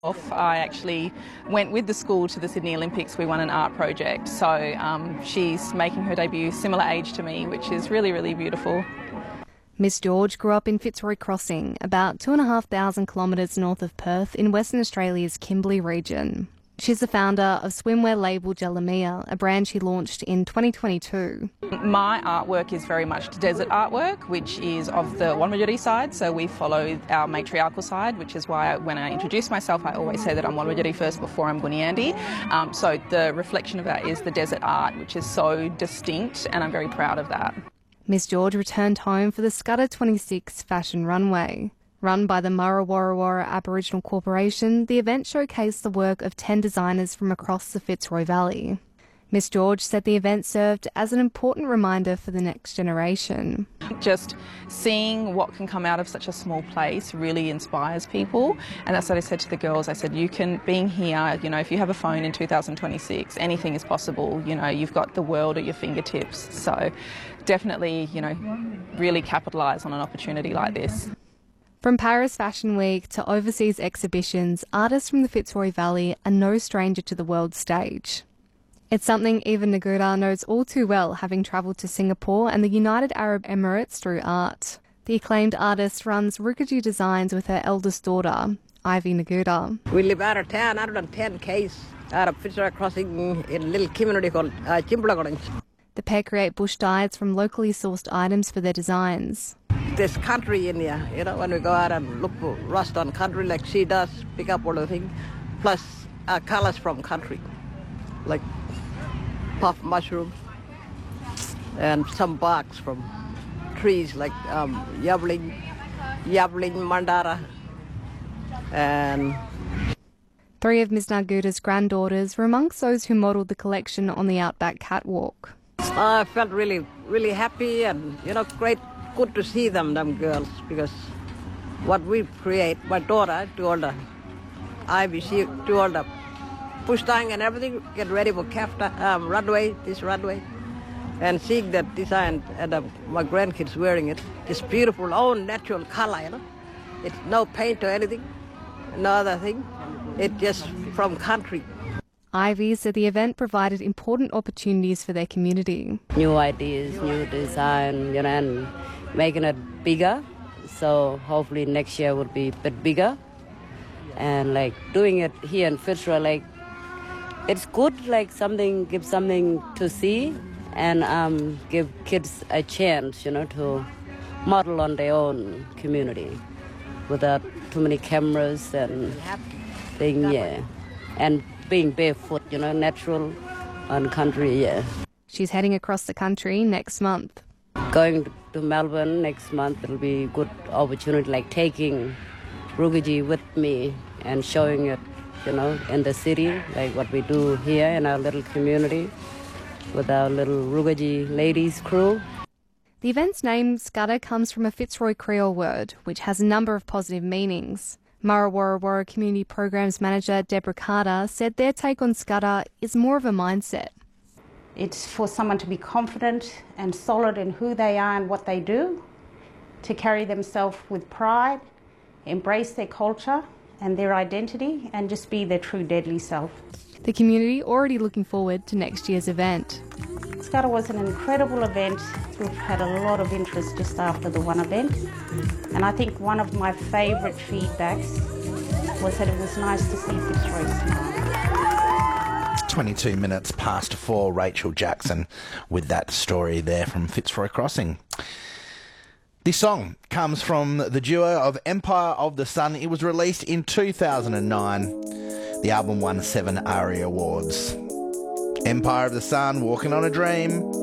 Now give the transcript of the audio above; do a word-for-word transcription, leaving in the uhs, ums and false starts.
I actually went with the school to the Sydney Olympics. We won an art project, so um, she's making her debut similar age to me, which is really, really beautiful. Miss George grew up in Fitzroy Crossing, about two and a half thousand kilometres north of Perth in Western Australia's Kimberley region. She's the founder of swimwear label Jelamia, a brand she launched in twenty twenty-two. My artwork is very much desert artwork, which is of the Wurundjeri side, so we follow our matriarchal side, which is why when I introduce myself I always say that I'm Wurundjeri first before I'm Gooniyandi. Um, so the reflection of that is the desert art, which is so distinct, and I'm very proud of that. Miss George returned home for the Scudder twenty-six fashion runway. Run by the Murra Warra Warra Aboriginal Corporation, the event showcased the work of ten designers from across the Fitzroy Valley. Miss George said the event served as an important reminder for the next generation. Just seeing what can come out of such a small place really inspires people, and that's what I said to the girls. I said, you can, being here, you know, if you have a phone in two thousand twenty-six, anything is possible. You know, you've got the world at your fingertips. So definitely, you know, really capitalise on an opportunity like this. From Paris Fashion Week to overseas exhibitions, artists from the Fitzroy Valley are no stranger to the world stage. It's something Eva Nagura knows all too well, having travelled to Singapore and the United Arab Emirates through art. The acclaimed artist runs Rukiji Designs with her eldest daughter, Ivy Nagura. We live out of town, out of ten k's, out of Fitzroy Crossing in a little community called uh, Chimbalagorange. The pair create bush dyes from locally sourced items for their designs. There's country in here, you know, when we go out and look for rust on country like she does, pick up all the things, plus uh, colours from country, like puff mushrooms and some barks from trees like um, yabling, yabling, mandara, and... Three of Miz Nagura's granddaughters were amongst those who modelled the collection on the Outback catwalk. I felt really, really happy and, you know, great. Good to see them, them girls, because what we create, my daughter do all the Ivy, she do all the push tying and everything, get ready for kafta, um, runway, this runway, and seeing that design and uh, my grandkids wearing it, it's beautiful, own natural color, you know, it's no paint or anything, no other thing, it's just from country. Ivy said the event provided important opportunities for their community. New ideas, new design, you know, and making it bigger. So hopefully next year will be a bit bigger. And like doing it here in Fitzroy, like it's good, like something, give something to see and um, give kids a chance, you know, to model on their own community without too many cameras and thing, yeah. And being barefoot, you know, natural on country, yeah. She's heading across the country next month. Going to Melbourne next month, it'll be a good opportunity, like taking Rukiji with me and showing it, you know, in the city, like what we do here in our little community with our little Rukiji ladies crew. The event's name, Scudder, comes from a Fitzroy Creole word, which has a number of positive meanings. Murra Warra Warra Community Programs Manager Deborah Carter said their take on Scudder is more of a mindset. It's for someone to be confident and solid in who they are and what they do, to carry themselves with pride, embrace their culture and their identity, and just be their true deadly self. The community already looking forward to next year's event. Scudder was an incredible event. We've had a lot of interest just after the one event. And I think one of my favourite feedbacks was that it was nice to see Fitzroy smile. twenty-two minutes past four, Rachel Jackson with that story there from Fitzroy Crossing. This song comes from the duo of Empire of the Sun. It was released in two thousand nine. The album won seven ARIA Awards. Empire of the Sun, Walking on a Dream.